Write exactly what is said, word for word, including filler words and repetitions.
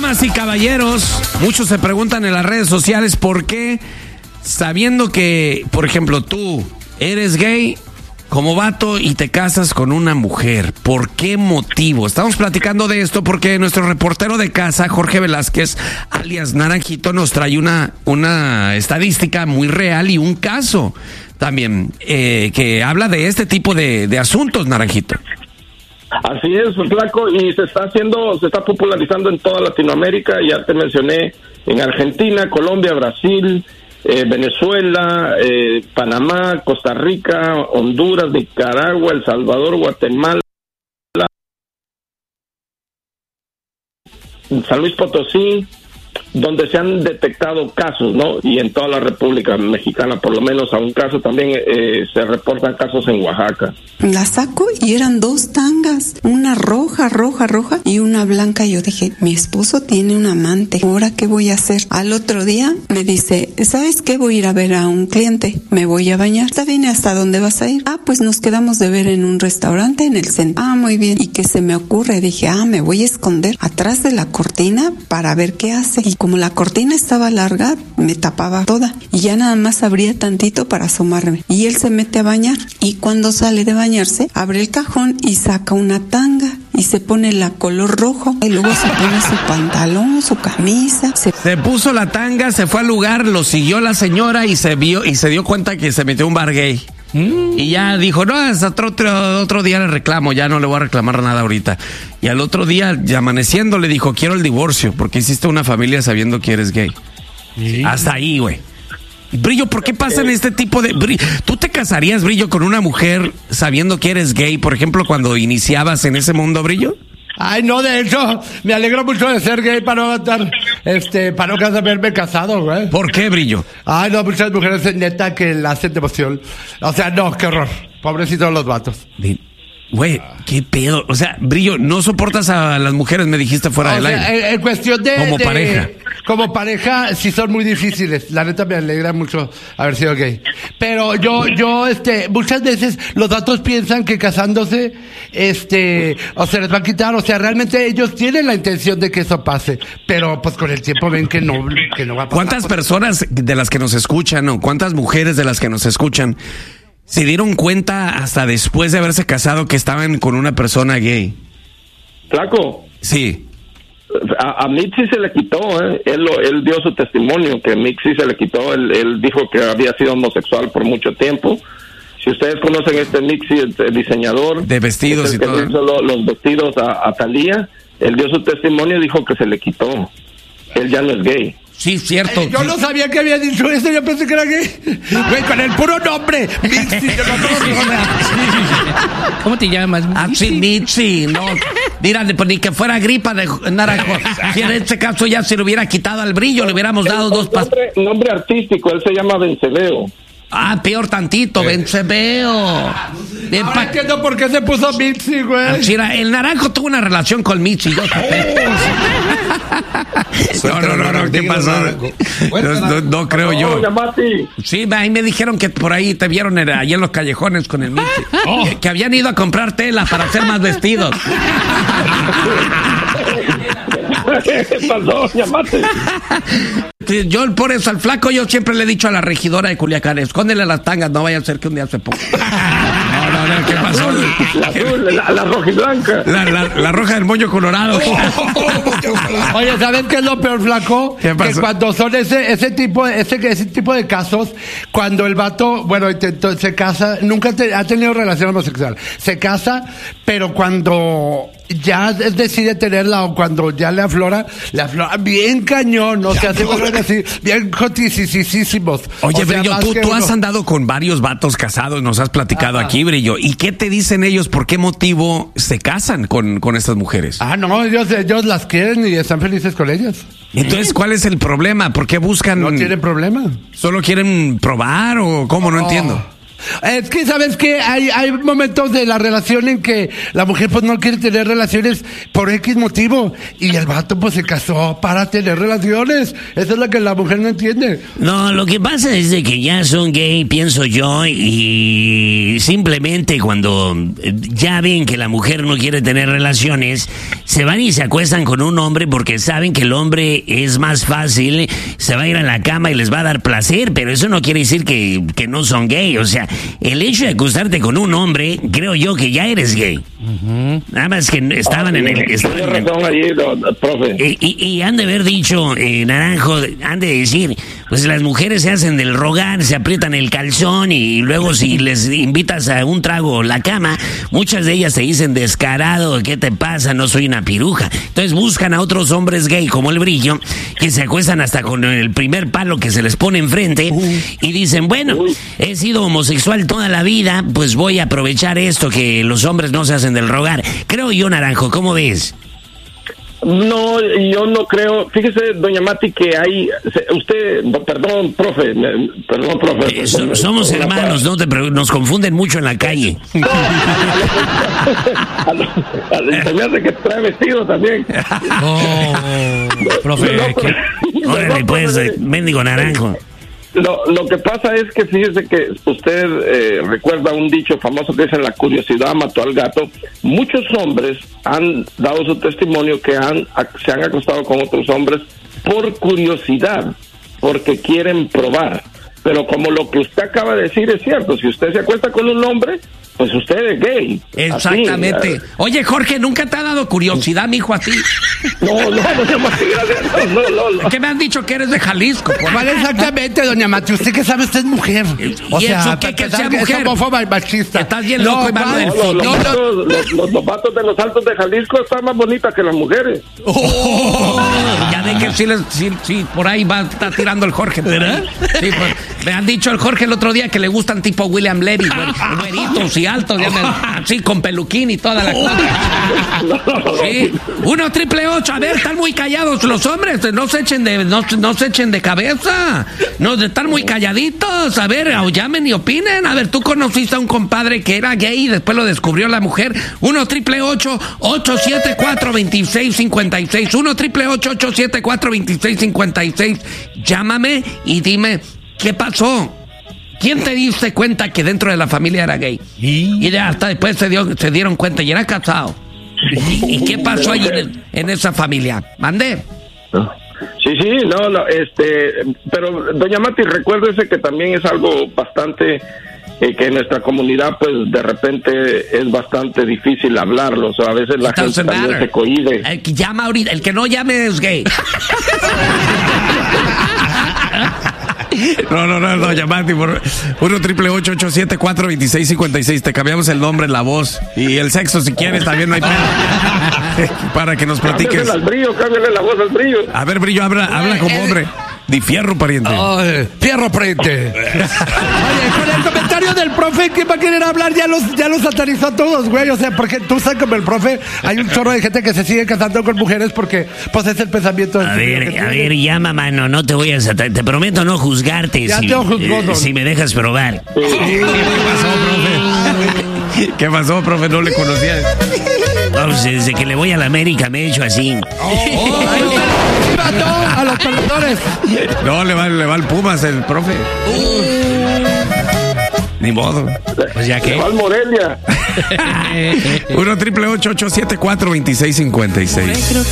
Damas y caballeros, muchos se preguntan en las redes sociales por qué, sabiendo que, por ejemplo, tú eres gay como vato y te casas con una mujer. ¿Por qué motivo? Estamos platicando de esto porque nuestro reportero de casa, Jorge Velázquez, alias Naranjito, nos trae una, una estadística muy real y un caso también eh, que habla de este tipo de, de asuntos, Naranjito. Así es, Flaco, y se está haciendo, se está popularizando en toda Latinoamérica. Ya te mencioné en Argentina, Colombia, Brasil, eh, Venezuela, eh, Panamá, Costa Rica, Honduras, Nicaragua, El Salvador, Guatemala, San Luis Potosí, donde se han detectado casos, ¿no? Y en toda la República Mexicana, por lo menos a un caso, también eh, se reportan casos en Oaxaca. La saco y eran dos tangas, una roja, roja, roja y una blanca. Yo dije, mi esposo tiene un amante, ¿ahora qué voy a hacer? Al otro día me dice, ¿sabes qué? Voy a ir a ver a un cliente, me voy a bañar. ¿Está bien? ¿Hasta dónde vas a ir? Ah, pues nos quedamos de ver en un restaurante en el centro. Ah, muy bien. ¿Y qué se me ocurre? Dije, ah, me voy a esconder atrás de la cortina para ver qué hace. Y como la cortina estaba larga, me tapaba toda y ya nada más abría tantito para asomarme. Y él se mete a bañar y cuando sale de bañarse, abre el cajón y saca una tanga y se pone la color rojo y luego se pone su pantalón, su camisa. Se... se puso la tanga, se fue al lugar, lo siguió la señora y se vio y se dio cuenta que se metió un bar gay. Mm. Y ya dijo, no, hasta otro, otro, otro día le reclamo, ya no le voy a reclamar nada ahorita. Y al otro día, ya amaneciendo, le dijo, quiero el divorcio, porque hiciste una familia sabiendo que eres gay. Sí. Hasta ahí, güey. Brillo, ¿por qué pasan este tipo de... Brillo? ¿Tú te casarías, Brillo, con una mujer sabiendo que eres gay, por ejemplo, cuando iniciabas en ese mundo, Brillo? Ay, no, de hecho, me alegro mucho de ser gay para no estar, este, para no haberme casado, güey. ¿Por qué, Brillo? Ay, no, muchas mujeres neta que la hacen de emoción. O sea, no, qué horror. Pobrecitos los vatos. Güey, qué pedo. O sea, Brillo, no soportas a las mujeres, me dijiste fuera o del sea, aire. En, en cuestión de... Como de, pareja. Como pareja, sí son muy difíciles. La neta me alegra mucho haber sido gay. Pero yo, yo, este, muchas veces los vatos piensan que casándose, este, o se les va a quitar, o sea, realmente ellos tienen la intención de que eso pase. Pero pues con el tiempo ven que no, que no va a pasar. ¿Cuántas personas de las que nos escuchan, o cuántas mujeres de las que nos escuchan se dieron cuenta hasta después de haberse casado que estaban con una persona gay? Flaco. Sí. A, a Mitzi se le quitó, ¿eh? él, lo, él dio su testimonio que Mitzi se le quitó, él, él dijo que había sido homosexual por mucho tiempo. Si ustedes conocen este Mitzi, el, el diseñador de vestidos el y que todo, hizo lo, los vestidos a, a Thalía, él dio su testimonio y dijo que se le quitó. Él ya no es gay. Sí, cierto. Eh, yo sí. no sabía que había dicho eso, yo pensé que era gay. Güey, con el puro nombre. Mitzi, yo no ¿Cómo te llamas? Ah, sí, Mitzi, no. Mira, pues ni que fuera gripa de naranjo. Si en este caso ya se le hubiera quitado al Brillo, le hubiéramos dado el, dos pastillas. Nombre, nombre artístico, él se llama Vencebeo. Ah, peor tantito, Vencebeo. Ven Ahora pa- entiendo por qué se puso Mitzi, güey. Ah, mira, el naranjo tuvo una relación con Mitzi. Yo no, no, no, no, ¿qué pasó? No, no, no creo yo. Sí, ahí me dijeron que por ahí te vieron ahí en los callejones con el Mitzi. Oh. Que, que habían ido a comprar tela para hacer más vestidos. ¿Qué pasó? Llamate. Yo por eso al flaco yo siempre le he dicho a la regidora de Culiacán, escóndele las tangas, no vaya a ser que un día se ponga. No, no, no, ¿qué pasó? La azul, la, la roja y blanca. La, la, la roja del moño colorado. Oye, ¿saben qué es lo peor, flaco? ¿Qué pasó? Que cuando son ese ese tipo ese ese tipo de casos, cuando el vato, bueno, intentó, se casa, nunca te, ha tenido relación homosexual, se casa, pero cuando ya decide tenerla o cuando ya le aflora, le aflora bien cañón, o sea, se vuelven así, bien jotisísimos. Oye, o sea, Brillo, tú, tú has andado con varios vatos casados, nos has platicado Ajá. aquí, Brillo. ¿Y qué te dicen ellos? ¿Por qué motivo se casan con, con estas mujeres? Ah, no, ellos, ellos las quieren y están felices con ellas. Entonces, ¿cuál es el problema? ¿Por qué buscan...? No tienen problema. ¿Solo quieren probar o cómo? No oh. entiendo. Es que, ¿sabes qué? Hay, hay momentos de la relación en que la mujer pues no quiere tener relaciones por X motivo y el vato pues se casó para tener relaciones. Eso es lo que la mujer no entiende. No, lo que pasa es de que ya son gay, pienso yo, y simplemente cuando ya ven que la mujer no quiere tener relaciones, se van y se acuestan con un hombre porque saben que el hombre es más fácil, se va a ir a la cama y les va a dar placer, pero eso no quiere decir que, que no son gay. O sea, el hecho de acostarte con un hombre, creo yo que ya eres gay. Uh-huh. Nada más que estaban ah, en el... Estaban tiene razón en el, allí, no, profe. Y, y, y han de haber dicho, eh, Naranjo, han de decir, pues las mujeres se hacen del rogar, se aprietan el calzón y luego si les invitas a un trago la cama, muchas de ellas te dicen descarado, ¿qué te pasa? No soy una piruja. Entonces buscan a otros hombres gay como el Brillo, que se acuestan hasta con el primer palo que se les pone enfrente uh. y dicen, bueno, uh. he sido homosexual toda la vida, pues voy a aprovechar esto que los hombres no se hacen del rogar. Creo yo, Naranjo, ¿cómo ves? No, yo no creo. Fíjese, doña Mati, que hay... Usted, perdón, profe, perdón, profe. Eh, so, somos hermanos, no te nos confunden mucho en la calle. Se me hace que trae vestido también. Oh, profe, no, que... Órale, pues, mendigo Naranjo. Lo, lo que pasa es que fíjese que usted eh, recuerda un dicho famoso que dice: la curiosidad mató al gato. Muchos hombres han dado su testimonio que han se han acostado con otros hombres por curiosidad, porque quieren probar. Pero como lo que usted acaba de decir es cierto, si usted se acuesta con un hombre, pues usted es gay. Exactamente. Así, oye, Jorge, ¿nunca te ha dado curiosidad, mijo, a ti? No, no, doña Mati, gracias. No, no, no. ¿Qué me han dicho que eres de Jalisco? ¿Cuál exactamente, doña Mati? ¿Usted qué sabe? Usted es mujer. O ¿Y sea, eso qué? Que sea mujer. Es homófoba y machista. Estás bien loco, hermano del no, no, los, no, los, los, los vatos de los altos de Jalisco están más bonitas que las mujeres. Oh, ya ve que sí, les, sí, sí, por ahí va está tirando el Jorge, ¿verdad? Sí, pues, me han dicho el Jorge el otro día que le gustan tipo William Levy, güeritos y altos, ya me, así con peluquín y toda la cosa. Sí. Uno triple ocho, a ver, están muy callados los hombres, no se echen de, no, no se echen de cabeza, no, están muy calladitos, a ver, llamen y opinen. A ver, tú conociste a un compadre que era gay y después lo descubrió la mujer. Uno triple ocho, ocho siete cuatro, veintiséis cincuenta y seis, uno triple ocho, ocho siete cuatro, veintiséis cincuenta y seis. Llámame y dime, ¿qué pasó? ¿Quién te diste cuenta que dentro de la familia era gay? ¿Y? Y hasta después se, dio, se dieron cuenta y era casado. ¿Y, y qué pasó ahí en, en esa familia? ¿Mandé? Sí, sí, no, no, este, pero doña Mati, recuérdese que también es algo bastante, eh, que en nuestra comunidad, pues, de repente es bastante difícil hablarlo, o sea, a veces la gente también matter. se cohíbe. El que llama ahorita, el que no llame es gay. No, no, no, no, llamate por uno triple ocho, ocho siete cuatro, veintiséis cincuenta y seis. Te cambiamos el nombre, la voz y el sexo si quieres, también no hay pena. Para que nos platiques. Cámbiale al Brillo, cámbiale la voz al Brillo. A ver, Brillo, habla, habla como hombre. Di fierro, pariente. Oh, fierro, pariente. Oye, con el comentario del profe que va a querer hablar, ya los, ya los satanizó a todos, güey. O sea, porque tú sabes como el profe, hay un chorro de gente que se sigue casando con mujeres porque, pues, es el pensamiento del A ver, a ver, llama, mano, no te voy a satanizar. Te prometo no juzgarte. Ya si, te juzgó, eh, si me dejas probar. ¿Qué pasó, profe? ¿Qué pasó, profe? No le conocía. No, pues desde que le voy a la América me he hecho así. Oh, oh, oh, a los perdedores. No, le va, le va al Pumas el profe. Uh. Ni modo. Pues ya que. Le va al Morelia. uno triple ocho, ocho siete cuatro, veintiséis cincuenta y seis.